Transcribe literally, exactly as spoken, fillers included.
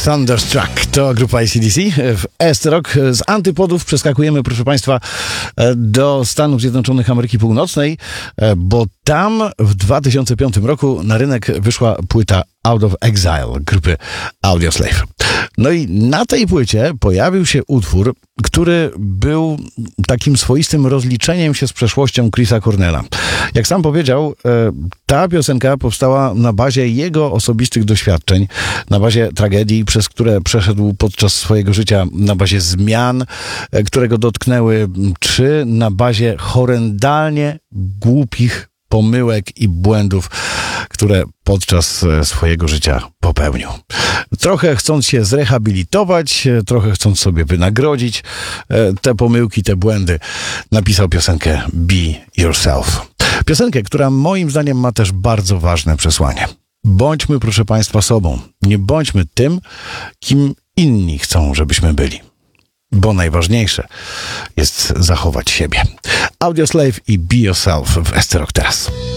Thunderstruck to grupa A C D C w Esterok. Z antypodów przeskakujemy, proszę Państwa, do Stanów Zjednoczonych Ameryki Północnej, bo tam w dwa tysiące piątym roku na rynek wyszła płyta Out of Exile grupy Audioslave. No i na tej płycie pojawił się utwór, który był takim swoistym rozliczeniem się z przeszłością Chrisa Cornella. Jak sam powiedział, ta piosenka powstała na bazie jego osobistych doświadczeń, na bazie tragedii, przez które przeszedł podczas swojego życia, na bazie zmian, które go dotknęły, czy na bazie horrendalnie głupich pomyłek i błędów, które podczas swojego życia popełnił. Trochę chcąc się zrehabilitować, trochę chcąc sobie wynagrodzić te pomyłki, te błędy, napisał piosenkę Be Yourself. Piosenkę, która moim zdaniem ma też bardzo ważne przesłanie. Bądźmy, proszę Państwa, sobą. Nie bądźmy tym, kim inni chcą, żebyśmy byli. Bo najważniejsze jest zachować siebie. Audioslave i Be Yourself w Esterok teraz.